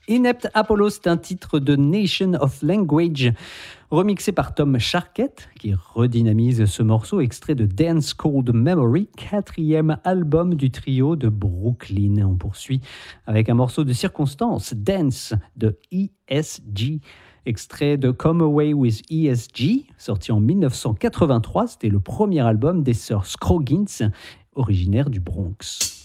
Inept Apollo, c'est un titre de Nation of Language, remixé par Tom Sharkett, qui redynamise ce morceau, extrait de Dance Cold Memory, quatrième album du trio de Brooklyn. On poursuit avec un morceau de circonstance, Dance, de ESG, extrait de Come Away with ESG, sorti en 1983. C'était le premier album des sœurs Scroggins, originaires du Bronx.